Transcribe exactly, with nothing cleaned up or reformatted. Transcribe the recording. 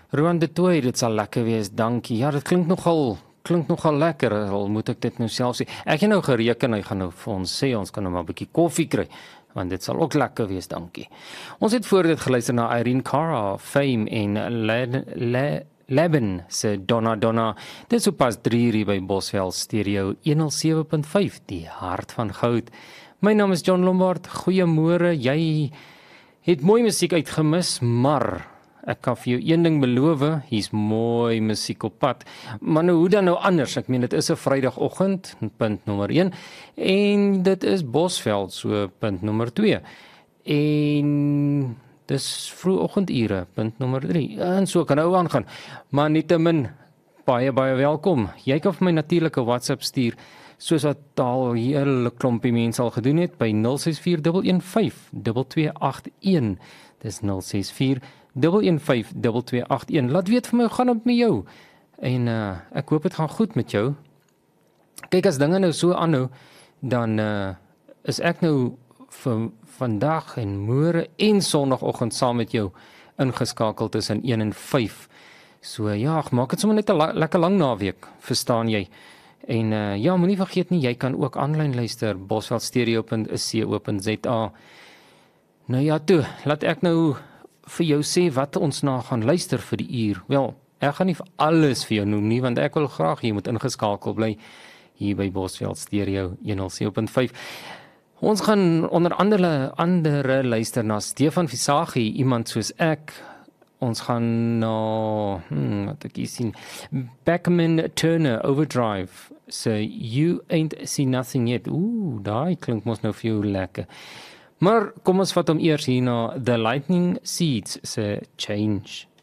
Roan de Tooi, dit sal lekker wees, dankie. Ja, dit klink nogal klink nogal lekker, al moet ek dit nou self sê. Ek het nou gereken, hy gaan nou vir ons sê, ons kan nou maar 'n bietjie koffie kry, want dit sal ook lekker wees, dankie. Ons het voor dit geluister na Irene Cara, Fame en Le, Le, Leben se Donna Donna. Dit is so pas drie uur by Bosveld Stereo honderd sewe punt vyf, die hart van goud. My naam is John Lombard, goeiemôre, jy het mooi musiek uitgemis, maar ek kan vir jou een ding beloof, hier's mooi musiek op pad. Maar nou, hoe dan nou anders? Ek meen, dit is 'n Vrydagoggend, punt nommer een, en dit is Bosveld, so punt nommer twee. En dis vroegoggendure, punt nommer drie. En so kan nou aangaan. Maar nietemin, baie, baie welkom. Jy kan vir my natuurlike WhatsApp stuur, soos wat al 'n hele klompie mense al gedoen het, by nul ses vier een een vyf twee twee agt een. Dis nul ses vier een een vyf twee twee agt een. Laat weet vir my, hoe gaan dit met jou? En uh, ek hoop dit gaan goed met jou. Kyk, as dinge nou so aanhou, dan uh, is ek nou vir vandag en môre en Sondagoggend saam met jou ingeskakel tussen een en vyf. So ja, maak dit sommer net 'n la lekker lang naweek, verstaan jy? En uh, ja, moenie vergeet nie, jy kan ook aanlyn luister, bosveld stereo punt co punt za. Nou ja, toe, laat ek nou vir jou sê wat ons na gaan luister vir die uur. Wel, ek gaan nie vir alles vir jou noem nie, want ek wil graag jy moet ingeskakel bly hier by Bosveld Stereo honderd sewe punt vyf. Ons gaan onder andere andere luister na Stefan Visagie, iemand soos ek. Ons gaan na, hmm, wat ek hier sien, Beckman Turner, Overdrive, so You Ain't Seen Nothing Yet. Oeh, daai klink mos nou vir jou lekker. Maar kom ons vat hom eers hier na The Lightning Seeds, se Change.